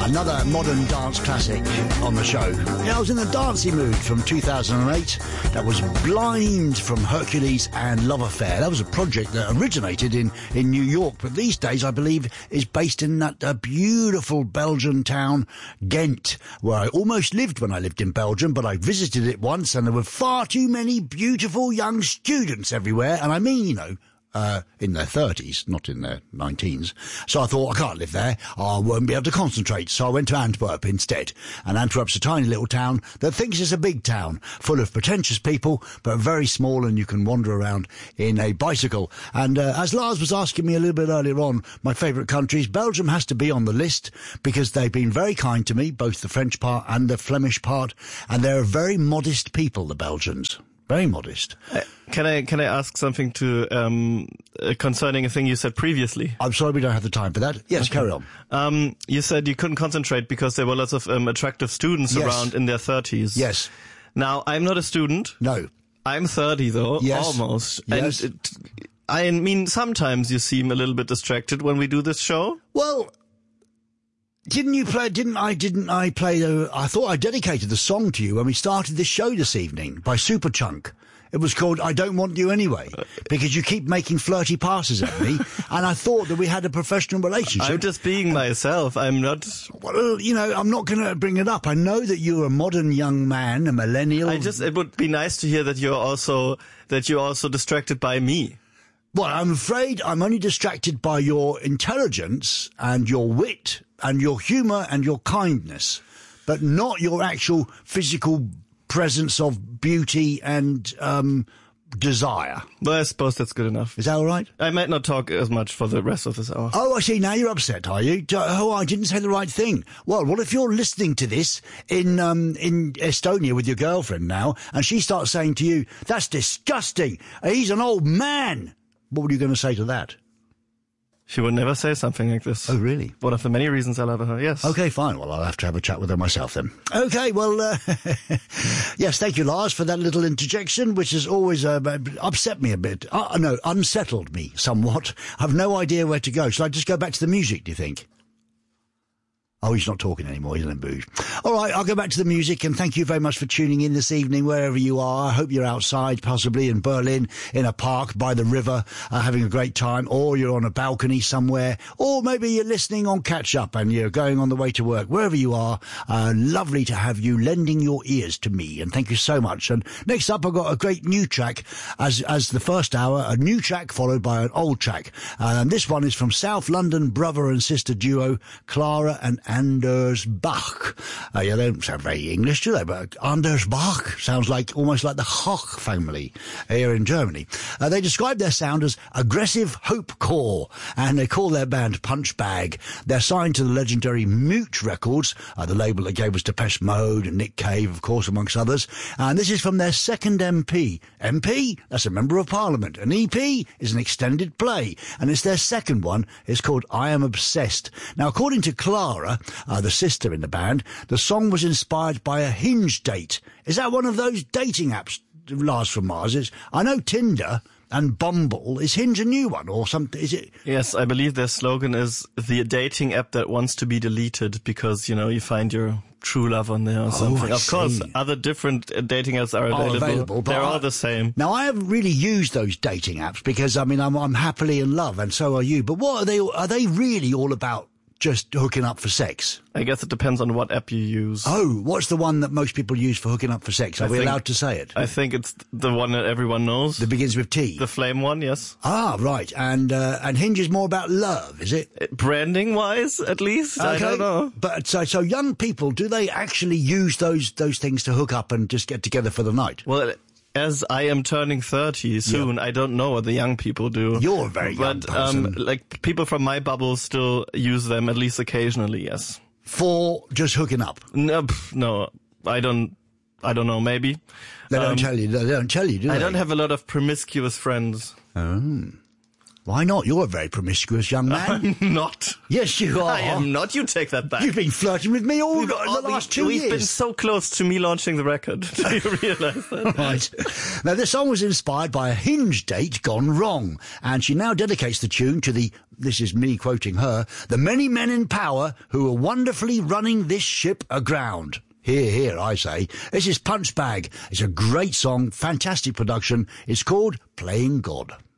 Another modern dance classic on the show. Yeah, I was in the dancey mood from 2008. That was Blind from Hercules and Love Affair. That was a project that originated in New York, but these days I believe is based in that beautiful Belgian town, Ghent, where I almost lived when I lived in Belgium, but I visited it once and there were far too many beautiful young students everywhere. And I mean, you know, in their 30s, not in their 19s. So I thought, I can't live there. I won't be able to concentrate. So I went to Antwerp instead. And Antwerp's a tiny little town that thinks it's a big town, full of pretentious people, but very small, and you can wander around in a bicycle. And as Lars was asking me a little bit earlier on, my favourite countries, Belgium has to be on the list because they've been very kind to me, both the French part and the Flemish part. And they're very modest people, the Belgians. Very modest. Can I ask something to concerning a thing you said previously? I'm sorry we don't have the time for that. Yes, okay. Carry on. You said you couldn't concentrate because there were lots of attractive students around in their 30s. Yes. Now, I'm not a student. No. I'm 30 though, almost. Yes. And I mean, sometimes you seem a little bit distracted when we do this show. Well, I thought I dedicated the song to you when we started this show this evening by Superchunk. It was called I Don't Want You Anyway, because you keep making flirty passes at me, and I thought that we had a professional relationship. I'm just being myself. I'm not... Well, you know, I'm not going to bring it up. I know that you're a modern young man, a millennial. It would be nice to hear that you're also distracted by me. Well, I'm afraid I'm only distracted by your intelligence and your wit and your humour and your kindness, but not your actual physical presence of beauty and desire. Well, I suppose that's good enough. Is that all right? I might not talk as much for the rest of this hour. Oh, I see. Now you're upset, are you? Oh, I didn't say the right thing. Well, what if you're listening to this in Estonia with your girlfriend now, and she starts saying to you, "That's disgusting. He's an old man." What were you going to say to that? She would never say something like this. Oh, really? One of the many reasons I love her, yes. Okay, fine. Well, I'll have to have a chat with her myself then. Okay, well, yes, thank you, Lars, for that little interjection, which has always upset me a bit. Unsettled me somewhat. I've no idea where to go. Shall I just go back to the music, do you think? Oh, he's not talking anymore. He's in Booge. All right, I'll go back to the music, and thank you very much for tuning in this evening, wherever you are. I hope you're outside, possibly in Berlin, in a park by the river, having a great time, or you're on a balcony somewhere, or maybe you're listening on catch-up and you're going on the way to work. Wherever you are, lovely to have you lending your ears to me, and thank you so much. And next up, I've got a great new track, as the first hour, a new track followed by an old track. And this one is from South London brother and sister duo, Clara and Anders Bach. Yeah, they don't sound very English, do they? But Anders Bach sounds almost like the Koch family here in Germany. They describe their sound as aggressive hopecore, and they call their band Punchbag. They're signed to the legendary Mute Records, the label that gave us Depeche Mode and Nick Cave, of course, amongst others. And this is from their second MP. MP? That's a Member of Parliament. An EP is an extended play, and it's their second one. It's called I Am Obsessed. Now, according to Clara, the sister in the band, the song was inspired by a Hinge date. Is that one of those dating apps, Lars from Mars? I know Tinder and Bumble. Is Hinge a new one or something? Is it? Yes, I believe their slogan is the dating app that wants to be deleted because, you know, you find your true love on there or something. Of course, other different dating apps are available. They're all the same. Now, I haven't really used those dating apps because, I mean, I'm happily in love, and so are you. But what are they? Are they really all about just hooking up for sex? I guess it depends on what app you use. Oh, what's the one that most people use for hooking up for sex? Are we allowed to say it? I think it's the one that everyone knows. That begins with T. The Flame one, yes. Ah, right. And Hinge is more about love, is it? Branding-wise, at least? Okay. I don't know. But so young people, do they actually use those things to hook up and just get together for the night? Well, as I am turning 30 soon, I don't know what the young people do. You're a very young person. Like people from my bubble still use them, at least occasionally, yes. For just hooking up? No, I don't know, maybe. They don't tell you, do they? I don't have a lot of promiscuous friends. Oh. Why not? You're a very promiscuous young man. I'm not. Yes, you are. I am not. You take that back. You've been flirting with me all the last 2 years. We've been so close to me launching the record. Do you realise that? Right. Now, this song was inspired by a Hinge date gone wrong, and she now dedicates the tune to this is me quoting her, the many men in power who are wonderfully running this ship aground. Hear, hear, I say. This is Punchbag. It's a great song, fantastic production. It's called Playing God.